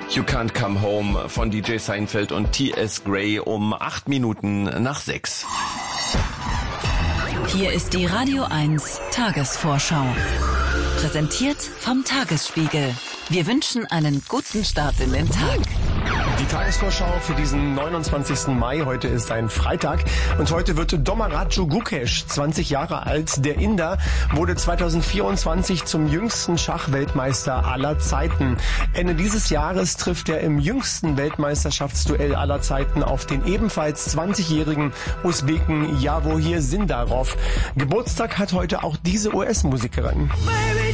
You Can't Come Home von DJ Seinfeld und T.S. Gray um 8 Minuten nach 6. Hier ist die Radio 1 Tagesvorschau. Präsentiert vom Tagesspiegel. Wir wünschen einen guten Start in den Tag. Die Tagesvorschau für diesen 29. Mai. Heute ist ein Freitag und heute wird Dommaraju Gukesh 20 Jahre alt. Der Inder wurde 2024 zum jüngsten Schachweltmeister aller Zeiten. Ende dieses Jahres trifft er im jüngsten Weltmeisterschaftsduell aller Zeiten auf den ebenfalls 20-jährigen Usbeken Javohir Zindarov. Geburtstag hat heute auch diese US-Musikerin. Baby.